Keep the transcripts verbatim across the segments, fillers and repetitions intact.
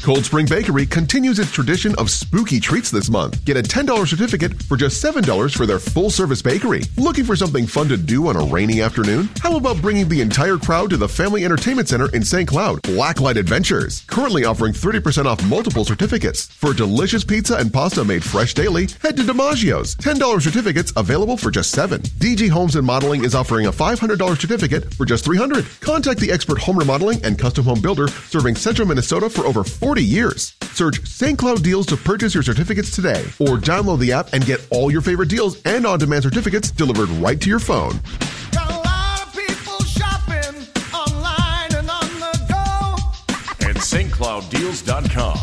Cold Spring Bakery continues its tradition of spooky treats this month. Get a ten dollars certificate for just seven dollars for their full-service bakery. Looking for something fun to do on a rainy afternoon? How about bringing the entire crowd to the Family Entertainment Center in Saint Cloud, Blacklight Adventures? Currently offering thirty percent off multiple certificates. For delicious pizza and pasta made fresh daily, head to DiMaggio's. ten dollars certificates available for just seven dollars. D G Homes and Modeling is offering a five hundred dollars certificate for just three hundred dollars. Contact the expert home remodeling and custom home builder serving Central Minnesota for over forty years. Search Saint Cloud Deals to purchase your certificates today, or download the app and get all your favorite deals and on-demand certificates delivered right to your phone. Got a lot of people shopping online and on the go at St Cloud Deals dot com.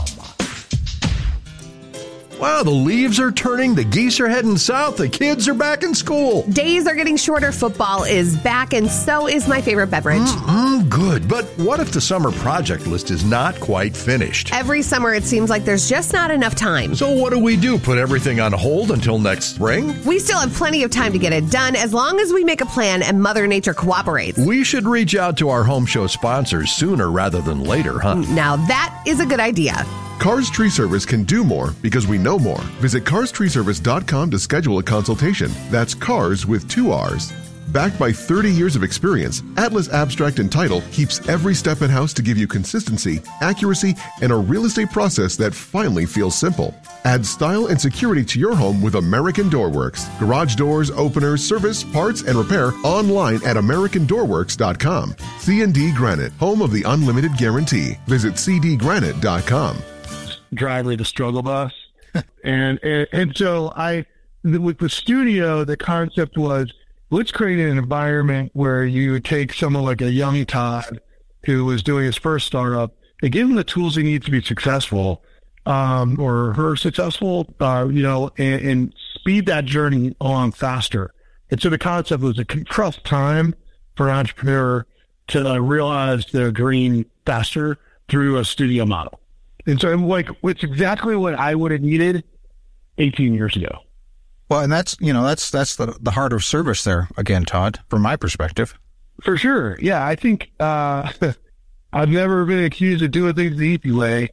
Wow, the leaves are turning, the geese are heading south, the kids are back in school. Days are getting shorter, football is back, and so is my favorite beverage. Mm-mm, good, but what if the summer project list is not quite finished? Every summer it seems like there's just not enough time. So what do we do, put everything on hold until next spring? We still have plenty of time to get it done as long as we make a plan and Mother Nature cooperates. We should reach out to our home show sponsors sooner rather than later, huh? Now that is a good idea. Cars Tree Service can do more because we know more. Visit cars tree service dot com to schedule a consultation. That's cars with two R's. Backed by thirty years of experience, Atlas Abstract and Title keeps every step in-house to give you consistency, accuracy, and a real estate process that finally feels simple. Add style and security to your home with American Door Works. Garage doors, openers, service, parts, and repair online at american door works dot com. C and D Granite, home of the unlimited guarantee. Visit c d granite dot com. Dryly the struggle bus. and, and and so I, with the studio, the concept was, let's create an environment where you would take someone like a young Todd who was doing his first startup and give him the tools he needs to be successful, um, or her successful, uh, you know, and, and speed that journey along faster. And so the concept was a compressed time for an entrepreneur to uh, realize their dream faster through a studio model. And so I'm like, it's exactly what I would have needed eighteen years ago. Well, and that's, you know, that's, that's the, the heart of service there again, Todd, from my perspective. For sure. Yeah. I think, uh, I've never been accused of doing things the easy way.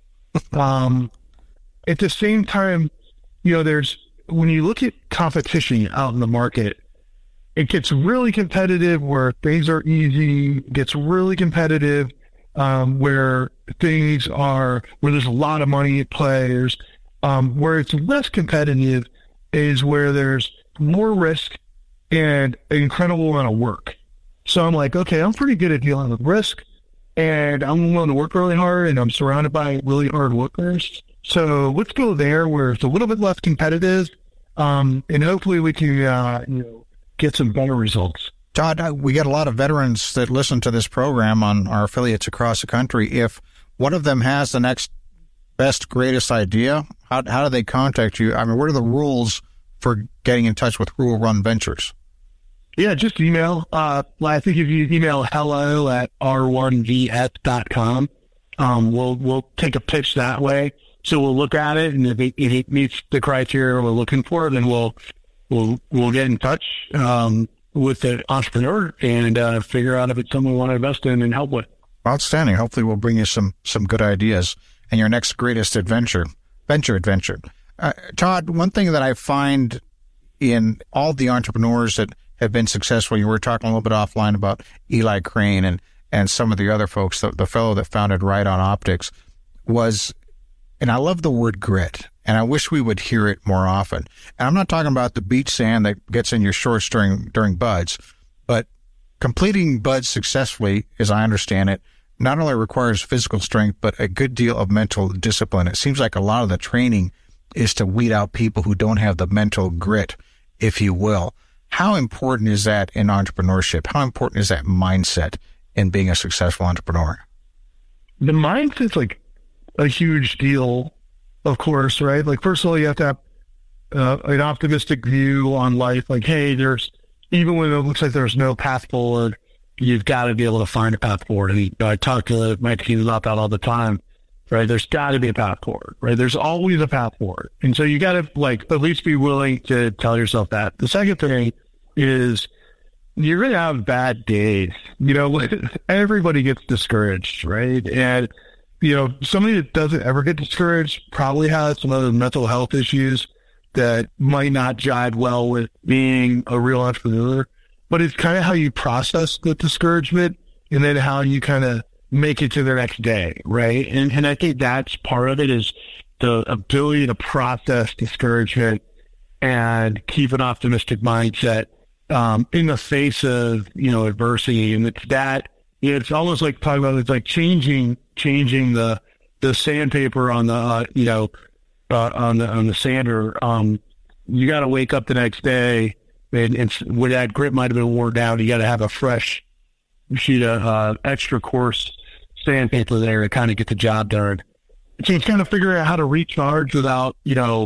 Um, at the same time, you know, there's, when you look at competition out in the market, it gets really competitive where things are easy, gets really competitive, um, where things are, where there's a lot of money at play. There's, um, where it's less competitive is where there's more risk and an incredible amount of work. So I'm like, okay, I'm pretty good at dealing with risk, and I'm willing to work really hard, and I'm surrounded by really hard workers. So let's go there where it's a little bit less competitive, um, and hopefully we can, uh, you know, get some better results. Todd, we got a lot of veterans that listen to this program on our affiliates across the country. If one of them has the next best, greatest idea, how how do they contact you? I mean, what are the rules for getting in touch with Rural Run Ventures? Yeah, just email. Uh, I think if you email hello at r one v s dot com, um, we'll we'll take a pitch that way. So we'll look at it, and if it, if it meets the criteria we're looking for, then we'll we'll we'll get in touch um, with the entrepreneur and uh, figure out if it's something we want to invest in and help with. Outstanding. Hopefully, we'll bring you some some good ideas and your next greatest adventure, venture adventure. Uh, Todd, one thing that I find in all the entrepreneurs that have been successful, you were talking a little bit offline about Eli Crane and, and some of the other folks, the, the fellow that founded Right On Optics, was, and I love the word grit, and I wish we would hear it more often. And I'm not talking about the beach sand that gets in your shorts during, during buds, but completing buds successfully, as I understand it, not only requires physical strength, but a good deal of mental discipline. It seems like a lot of the training is to weed out people who don't have the mental grit, if you will. How important is that in entrepreneurship? How important is that mindset in being a successful entrepreneur? The mindset's like a huge deal, of course, right? Like, first of all, you have to have uh, an optimistic view on life. Like, hey, there's, even when it looks like there's no path forward, you've got to be able to find a path forward. And you know, I talk to my team about that all the time, right? There's got to be a path forward, right? There's always a path forward. And so you got to, like, at least be willing to tell yourself that. The second thing is you're going to have bad days. You know, everybody gets discouraged, right? And you know, somebody that doesn't ever get discouraged probably has some other mental health issues that might not jive well with being a real entrepreneur. But it's kind of how you process the discouragement and then how you kind of make it to the next day, right? And and I think that's part of it, is the ability to process discouragement and keep an optimistic mindset um, in the face of, you know, adversity. And it's that, you know, it's almost like talking about, it's like changing, changing the, the sandpaper on the, uh, you know, uh, on the, on the sander. Um, you got to wake up the next day and, and where that grit might have been worn down, you got to have a fresh sheet of uh, extra coarse sandpaper there to kind of get the job done. So it's kind of figuring out how to recharge without, you know,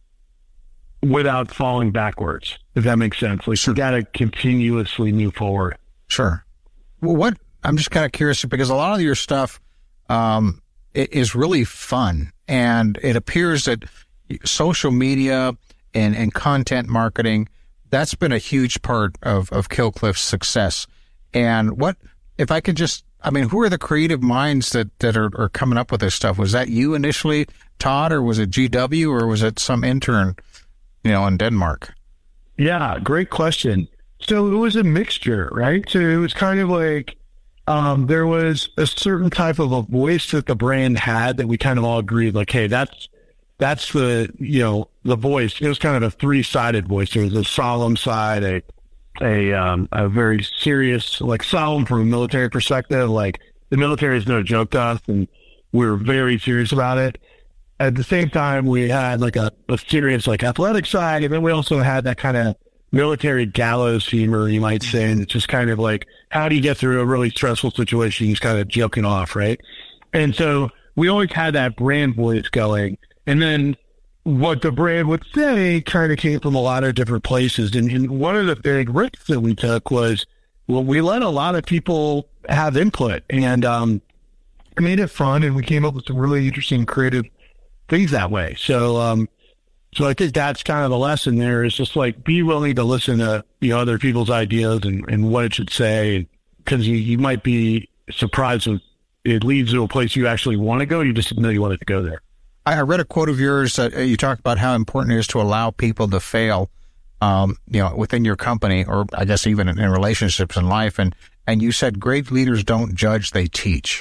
without falling backwards, if that makes sense. Like, Sure. you got to continuously move forward. Sure. Well, what I'm just kind of curious, because a lot of your stuff um, i- is really fun, and it appears that social media and, and content marketing, that's been a huge part of, of Killcliff's success. And what, if I could just, I mean, who are the creative minds that, that are, are coming up with this stuff? Was that you initially, Todd, or was it G W, or was it some intern, you know, in Denmark? Yeah, great question. So it was a mixture, right? So it was kind of like um, there was a certain type of a voice that the brand had that we kind of all agreed, like, hey, that's that's the, you know, the voice. It was kind of a three-sided voice. There was a solemn side, a a um, a very serious, like solemn from a military perspective. Like, the military is no joke to us, and we're very serious about it. At the same time, we had like a, a serious, like, athletic side, and then we also had that kind of military gallows humor, you might say, and it's just kind of like, how do you get through a really stressful situation? He's kind of joking off, right? And so we always had that brand voice going, and then what the brand would say kind of came from a lot of different places. And, and one of the big risks that we took was, well, we let a lot of people have input, and um, it made it fun, and we came up with some really interesting creative things that way. So, um, so I think that's kind of the lesson there, is just like, be willing to listen to, you know, other people's ideas and, and what it should say, because you, you might be surprised if it leads to a place you actually want to go. You just didn't know you wanted to go there. I read a quote of yours that you talked about how important it is to allow people to fail, um, you know, within your company, or I guess even in, in relationships in life. And, and you said great leaders don't judge, they teach.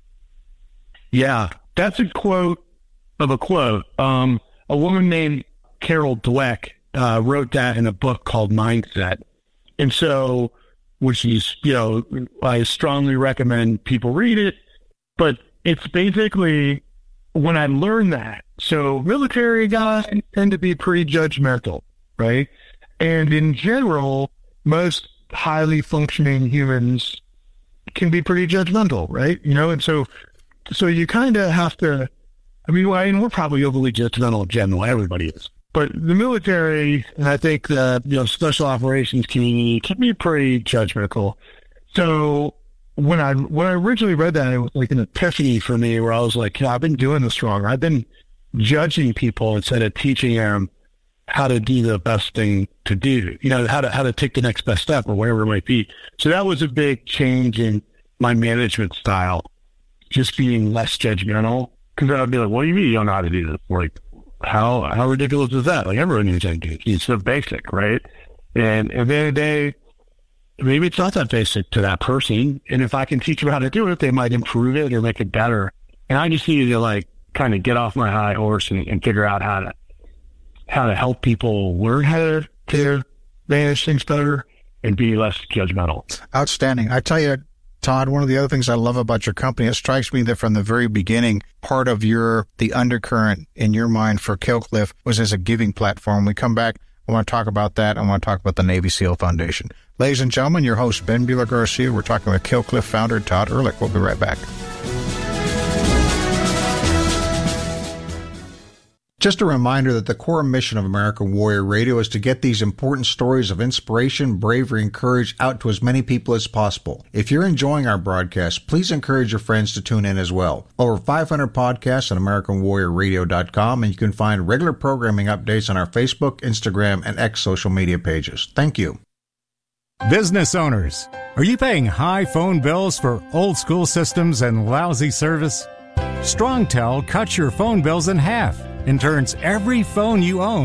Yeah, that's a quote of a quote. Um, a woman named Carol Dweck uh, wrote that in a book called Mindset. And so, which is, you know, I strongly recommend people read it, but it's basically, when I learned that, so military guys tend to be pretty judgmental, right? And in general, most highly functioning humans can be pretty judgmental, right? You know, and so, so you kind of have to, I mean, I mean, we're probably overly judgmental in general. Everybody is. But the military, and I think the, you know, special operations community can be pretty judgmental. So when I when I originally read that, it was like an epiphany for me, where I was like, you know, I've been doing this wrong. I've been judging people instead of teaching them how to do the best thing to do, you know, how to how to take the next best step or whatever it might be. So that was a big change in my management style, just being less judgmental. Because I would be like, what do you mean you don't know how to do this? Like, how how ridiculous is that? Like, everyone needs to do it. It's so basic, right? And at the end of the day, maybe it's not that basic to that person. And if I can teach them how to do it, they might improve it or make it better. And I just need to, like, kind of get off my high horse and, and figure out how to how to help people learn how to, to manage things better and be less judgmental. Outstanding. I tell you, Todd, one of the other things I love about your company, it strikes me that from the very beginning, part of your, the undercurrent in your mind for Killcliff was as a giving platform. We come back, I want to talk about that. I want to talk about the Navy SEAL Foundation. Ladies and gentlemen, your host, Ben Buehler-Garcia. We're talking with Killcliff founder Todd Ehrlich. We'll be right back. Just a reminder that the core mission of American Warrior Radio is to get these important stories of inspiration, bravery, and courage out to as many people as possible. If you're enjoying our broadcast, please encourage your friends to tune in as well. Over five hundred podcasts at American Warrior Radio dot com, and you can find regular programming updates on our Facebook, Instagram, and X social media pages. Thank you. Business owners, are you paying high phone bills for old school systems and lousy service? StrongTel cuts your phone bills in half and turns every phone you own